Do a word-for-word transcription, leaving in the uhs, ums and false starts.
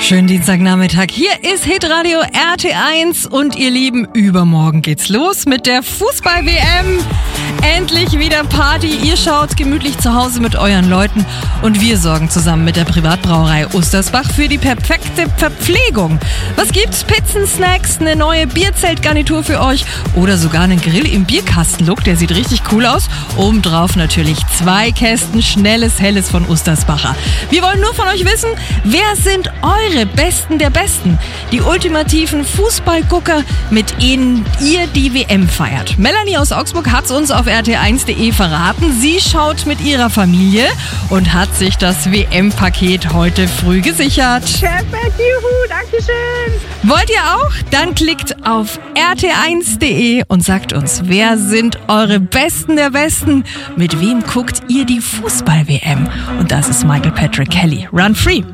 Schönen Dienstagnachmittag. Hier ist Hitradio R T eins und ihr Lieben, übermorgen geht's los mit der Fußball-W M. Endlich wieder Party. Ihr schaut gemütlich zu Hause mit euren Leuten und wir sorgen zusammen mit der Privatbrauerei Ostersbach für die perfekte Verpflegung. Was gibt's? Pizzen, Snacks, eine neue Bierzeltgarnitur für euch oder sogar einen Grill im Bierkastenlook, der sieht richtig cool aus. Obendrauf natürlich zwei Kästen schnelles, helles von Ostersbacher. Wir wollen nur von euch wissen, wer sind eure Besten der Besten? Die ultimativen Fußballgucker, mit denen ihr die W M feiert. Melanie aus Augsburg hat's uns auf R T eins punkt de verraten. Sie schaut mit ihrer Familie und hat sich das W M-Paket heute früh gesichert. Perfekt, juhu, dankeschön. Wollt ihr auch? Dann klickt auf R T eins punkt de und sagt uns, wer sind eure Besten der Besten? Mit wem guckt ihr die Fußball-W M? Und das ist Michael Patrick Kelly. Run Free.